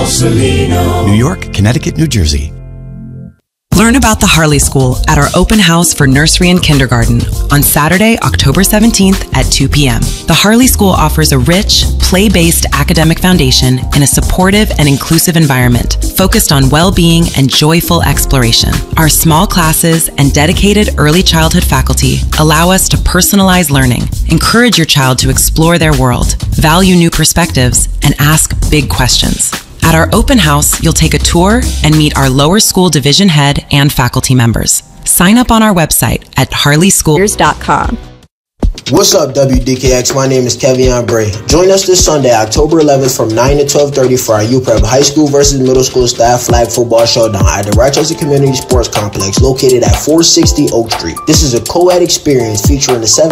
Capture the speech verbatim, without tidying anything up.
Borsalino. New York, Connecticut, New Jersey. Learn about the Harley School at our open house for nursery and kindergarten on Saturday, October seventeenth at two p.m. The Harley School offers a rich, play-based academic foundation in a supportive and inclusive environment focused on well-being and joyful exploration. Our small classes and dedicated early childhood faculty allow us to personalize learning, encourage your child to explore their world, value new perspectives, and ask big questions. At our open house, you'll take a tour and meet our lower school division head and faculty members. Sign up on our website at harley schools dot com. What's up, W D K X? My name is Kevion Bray. Join us this Sunday, October eleventh from nine to twelve thirty for our U P R E P High School versus Middle School Staff Flag Football Showdown at the Rochester Community Sports Complex located at four sixty Oak Street. This is a co-ed experience featuring the seven